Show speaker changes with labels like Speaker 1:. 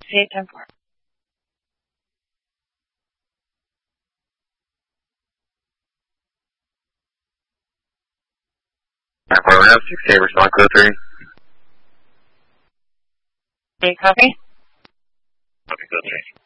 Speaker 1: See 10-4.
Speaker 2: Airport, we have 6K, respond code 3.
Speaker 1: Okay, copy.
Speaker 2: Okay, code 3.